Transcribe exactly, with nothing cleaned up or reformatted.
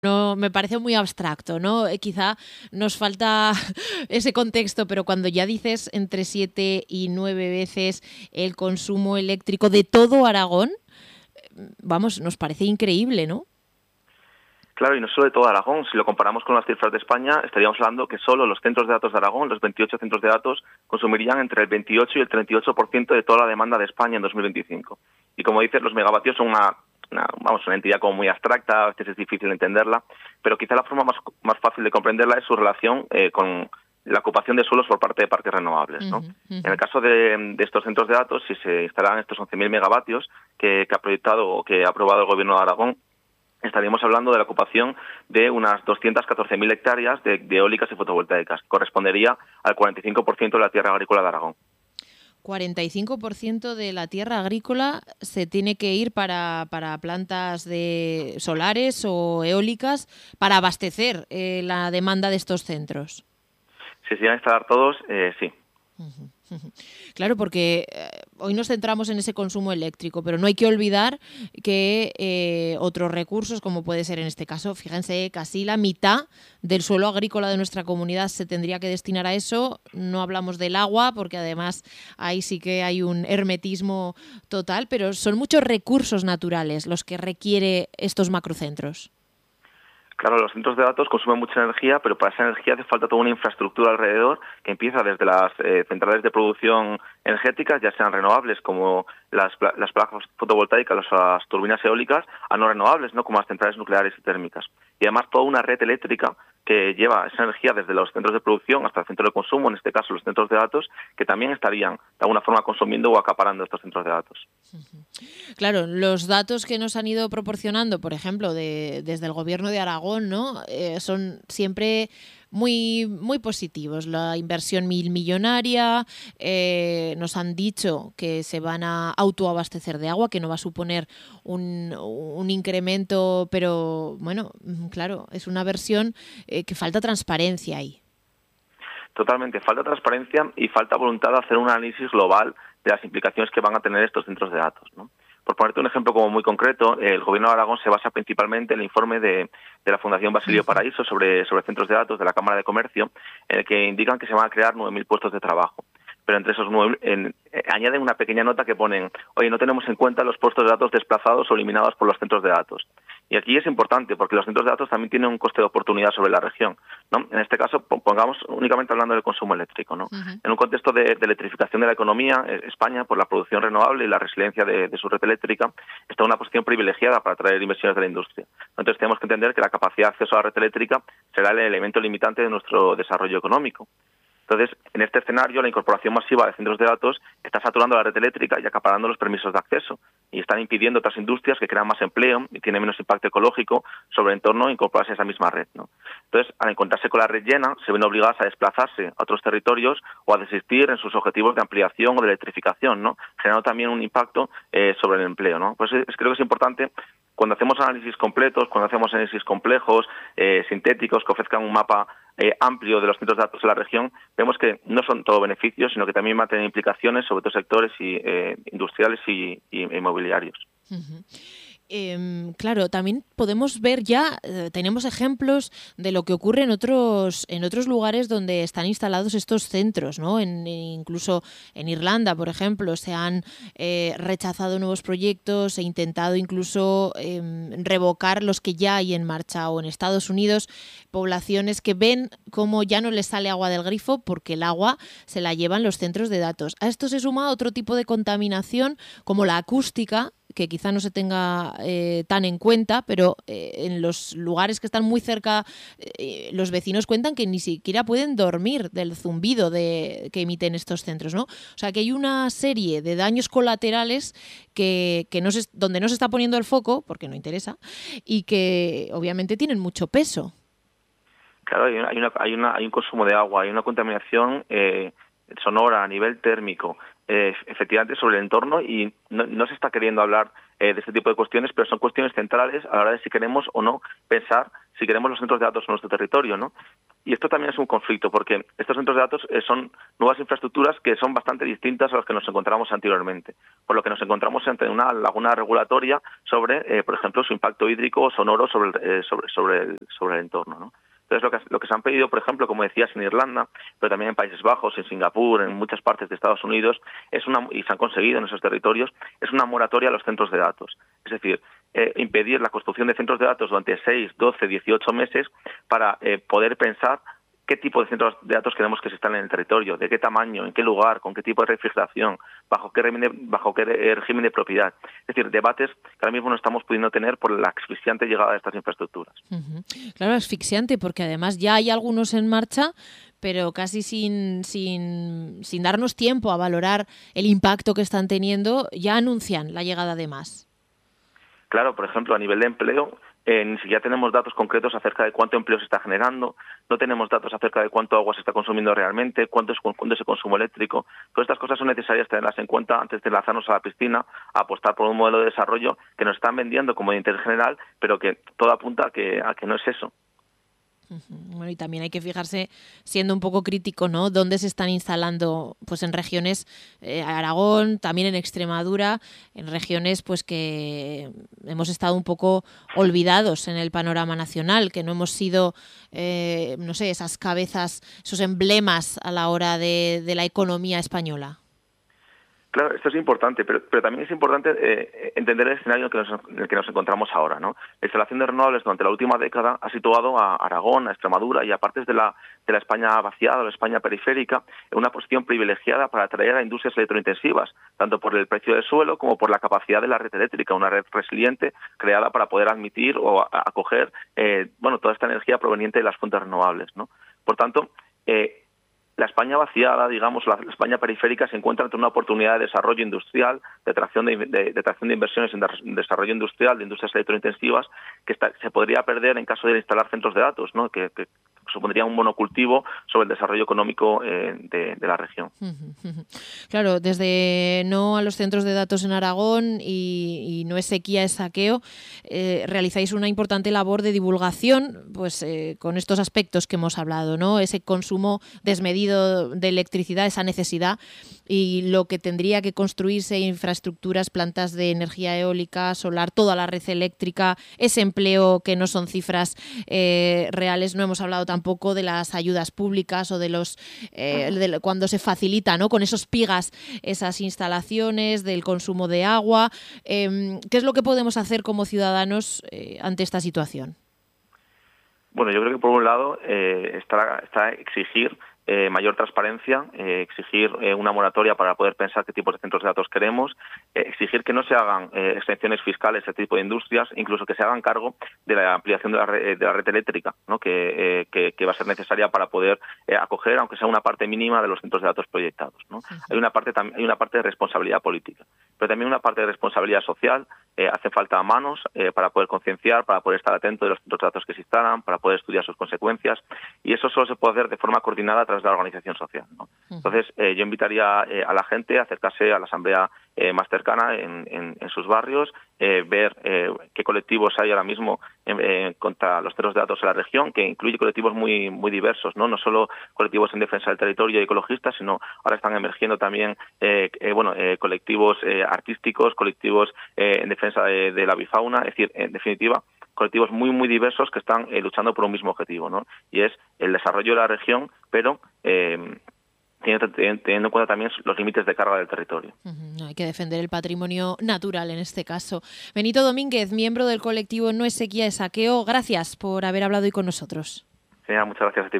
No, me parece muy abstracto, ¿no? Eh, quizá nos falta ese contexto, pero cuando ya dices entre siete y nueve veces el consumo eléctrico de todo Aragón, vamos, nos parece increíble, ¿no? Claro, y no solo de todo Aragón. Si lo comparamos con las cifras de España, estaríamos hablando que solo los centros de datos de Aragón, los veintiocho centros de datos, consumirían entre el veintiocho y el treinta y ocho por ciento de toda la demanda de España en dos mil veinticinco. Y como dices, los megavatios son una, una, vamos, una entidad como muy abstracta, a veces es difícil entenderla, pero quizá la forma más, más fácil de comprenderla es su relación eh, con la ocupación de suelos por parte de parques renovables, ¿no? Uh-huh, uh-huh. En el caso de, de estos centros de datos, si se instalan estos once mil megavatios que, que ha proyectado o que ha aprobado el Gobierno de Aragón, estaríamos hablando de la ocupación de unas doscientas catorce mil hectáreas de, de eólicas y fotovoltaicas. Correspondería al cuarenta y cinco por ciento de la tierra agrícola de Aragón. cuarenta y cinco por ciento de la tierra agrícola se tiene que ir para, para plantas de solares o eólicas para abastecer eh, la demanda de estos centros. Si se iban a instalar todos, eh, sí. Uh-huh. Claro, porque eh, hoy nos centramos en ese consumo eléctrico, pero no hay que olvidar que eh, otros recursos, como puede ser en este caso, fíjense, casi la mitad del suelo agrícola de nuestra comunidad se tendría que destinar a eso. No hablamos del agua, porque además ahí sí que hay un hermetismo total, pero son muchos recursos naturales los que requiere estos macrocentros. Claro, los centros de datos consumen mucha energía, pero para esa energía hace falta toda una infraestructura alrededor que empieza desde las eh, centrales de producción energéticas, ya sean renovables como las, las placas fotovoltaicas, las turbinas eólicas, a no renovables, no como las centrales nucleares y térmicas. Y además toda una red eléctrica que lleva esa energía desde los centros de producción hasta el centro de consumo, en este caso los centros de datos, que también estarían de alguna forma consumiendo o acaparando estos centros de datos. Claro, los datos que nos han ido proporcionando, por ejemplo, de, desde el Gobierno de Aragón, ¿no? Eh, son siempre muy, muy positivos. La inversión mil millonaria, eh, nos han dicho que se van a autoabastecer de agua, que no va a suponer un, un incremento, pero bueno, claro, es una versión eh, que falta transparencia ahí. Totalmente, falta transparencia y falta voluntad de hacer un análisis global de las implicaciones que van a tener estos centros de datos, ¿no? Por ponerte un ejemplo como muy concreto, el Gobierno de Aragón se basa principalmente en el informe de, de la Fundación Basilio Paraíso sobre, sobre centros de datos de la Cámara de Comercio, en el que indican que se van a crear nueve mil puestos de trabajo. Pero entre esos nueve, en, eh, añaden una pequeña nota que ponen, oye, no tenemos en cuenta los puestos de datos desplazados o eliminados por los centros de datos. Y aquí es importante porque los centros de datos también tienen un coste de oportunidad sobre la región, ¿no? En este caso, pongamos únicamente hablando del consumo eléctrico, ¿no? Uh-huh. En un contexto de, de electrificación de la economía, España, por la producción renovable y la resiliencia de, de su red eléctrica, está en una posición privilegiada para atraer inversiones de la industria. Entonces tenemos que entender que la capacidad de acceso a la red eléctrica será el elemento limitante de nuestro desarrollo económico. Entonces, en este escenario, la incorporación masiva de centros de datos está saturando la red eléctrica y acaparando los permisos de acceso. Y están impidiendo otras industrias que crean más empleo y tienen menos impacto ecológico sobre el entorno incorporarse a esa misma red, ¿no? Entonces, al encontrarse con la red llena, se ven obligadas a desplazarse a otros territorios o a desistir en sus objetivos de ampliación o de electrificación, ¿no? Generando también un impacto eh, sobre el empleo, ¿no? Pues es, creo que es importante, cuando hacemos análisis completos, cuando hacemos análisis complejos, eh, sintéticos, que ofrezcan un mapa eh, amplio de los centros de datos de la región, vemos que no son todo beneficios, sino que también van a tener implicaciones sobre otros sectores y, eh, industriales y, y inmobiliarios. Uh-huh. Eh, claro, también podemos ver ya, eh, tenemos ejemplos de lo que ocurre en otros en otros lugares donde están instalados estos centros, ¿no? En, incluso en Irlanda, por ejemplo, se han eh, rechazado nuevos proyectos e intentado incluso eh, revocar los que ya hay en marcha, o en Estados Unidos, poblaciones que ven cómo ya no les sale agua del grifo porque el agua se la llevan los centros de datos. A esto se suma otro tipo de contaminación como la acústica, que quizá no se tenga eh, tan en cuenta, pero eh, en los lugares que están muy cerca, eh, los vecinos cuentan que ni siquiera pueden dormir del zumbido de, que emiten estos centros, ¿no? O sea, que hay una serie de daños colaterales que, que no se, donde no se está poniendo el foco, porque no interesa, y que obviamente tienen mucho peso. Claro, hay, una, hay, una, hay, una, hay un consumo de agua, hay una contaminación eh, sonora a nivel térmico, eh, efectivamente sobre el entorno, y no, no se está queriendo hablar eh, de este tipo de cuestiones, pero son cuestiones centrales a la hora de si queremos o no pensar si queremos los centros de datos en nuestro territorio, ¿no? Y esto también es un conflicto, porque estos centros de datos eh, son nuevas infraestructuras que son bastante distintas a las que nos encontramos anteriormente, por lo que nos encontramos ante una laguna regulatoria sobre, eh, por ejemplo, su impacto hídrico o sonoro sobre el, eh, sobre, sobre el, sobre el entorno, ¿no? Entonces, lo que, lo que se han pedido, por ejemplo, como decías, en Irlanda, pero también en Países Bajos, en Singapur, en muchas partes de Estados Unidos, es una, y se han conseguido en esos territorios, es una moratoria a los centros de datos. Es decir, eh, impedir la construcción de centros de datos durante seis, doce, dieciocho meses para eh, poder pensar qué tipo de centros de datos queremos que se instalen en el territorio, de qué tamaño, en qué lugar, con qué tipo de refrigeración, bajo qué régimen de, bajo qué régimen de propiedad. Es decir, debates que ahora mismo no estamos pudiendo tener por la asfixiante llegada de estas infraestructuras. Uh-huh. Claro, asfixiante, porque además ya hay algunos en marcha, pero casi sin, sin, sin darnos tiempo a valorar el impacto que están teniendo, ya anuncian la llegada de más. Claro, por ejemplo, a nivel de empleo, Eh, ni siquiera tenemos datos concretos acerca de cuánto empleo se está generando, no tenemos datos acerca de cuánto agua se está consumiendo realmente, cuánto es, cuánto es el consumo eléctrico. Todas estas cosas son necesarias tenerlas en cuenta antes de lanzarnos a la piscina, a apostar por un modelo de desarrollo que nos están vendiendo como de interés general, pero que todo apunta a que, a que no es eso. Bueno, y también hay que fijarse, siendo un poco crítico, ¿no?, dónde se están instalando, pues en regiones, eh, Aragón, también en Extremadura, en regiones pues que hemos estado un poco olvidados en el panorama nacional, que no hemos sido, eh, no sé, esas cabezas, esos emblemas a la hora de, de la economía española. Claro, esto es importante, pero, pero también es importante eh, entender el escenario en el, que nos, en el que nos encontramos ahora, ¿no? La instalación de renovables durante la última década ha situado a Aragón, a Extremadura y a partes de la, de la España vaciada o la España periférica en una posición privilegiada para atraer a industrias electrointensivas, tanto por el precio del suelo como por la capacidad de la red eléctrica, una red resiliente creada para poder admitir o acoger eh, bueno, toda esta energía proveniente de las fuentes renovables, ¿no? Por tanto, eh, la España vaciada, digamos, la España periférica se encuentra ante una oportunidad de desarrollo industrial, de atracción de, de, de atracción de inversiones en de, desarrollo industrial, de industrias electrointensivas, que está, se podría perder en caso de instalar centros de datos, ¿no?, que, que supondría un monocultivo sobre el desarrollo económico eh, de, de la región. Claro, desde no a los centros de datos en Aragón y, y no es sequía, es saqueo, eh, realizáis una importante labor de divulgación, pues eh, con estos aspectos que hemos hablado, ¿no? Ese consumo desmedido de electricidad, esa necesidad y lo que tendría que construirse, infraestructuras, plantas de energía eólica, solar, toda la red eléctrica, ese empleo que no son cifras eh, reales. No hemos hablado tampoco de las ayudas públicas o de los eh, de cuando se facilita, ¿no?, con esos pigas esas instalaciones, del consumo de agua. Eh, ¿Qué es lo que podemos hacer como ciudadanos eh, ante esta situación? Bueno, yo creo que por un lado eh, está, está exigir eh, mayor transparencia, eh, exigir eh, una moratoria para poder pensar qué tipos de centros de datos queremos, eh, exigir que no se hagan eh, exenciones fiscales a este tipo de industrias, incluso que se hagan cargo de la ampliación de la red, de la red eléctrica, ¿no?, que, eh, que, que va a ser necesaria para poder eh, acoger, aunque sea una parte mínima de los centros de datos proyectados, ¿no? Sí, sí. Hay una parte hay una parte de responsabilidad política, pero también una parte de responsabilidad social. Eh, hace falta manos eh, para poder concienciar, para poder estar atento de los centros de datos que se instalan, para poder estudiar sus consecuencias, y eso solo se puede hacer de forma coordinada a través de la organización social, ¿no? Entonces, eh, yo invitaría eh, a la gente a acercarse a la asamblea eh, más cercana en, en, en sus barrios, eh, ver eh, qué colectivos hay ahora mismo en, eh, contra los centros de datos en la región, que incluye colectivos muy muy diversos, no no solo colectivos en defensa del territorio y ecologistas, sino ahora están emergiendo también eh, eh, bueno eh, colectivos eh, artísticos, colectivos eh, en defensa de, de la avifauna, es decir, en definitiva, colectivos muy muy diversos que están eh, luchando por un mismo objetivo, ¿no? Y es el desarrollo de la región, pero eh, teniendo, teniendo en cuenta también los límites de carga del territorio. Uh-huh. Hay que defender el patrimonio natural en este caso. Benito Domínguez, miembro del colectivo No es sequía, es saqueo, gracias por haber hablado hoy con nosotros. Sí, muchas gracias a ti.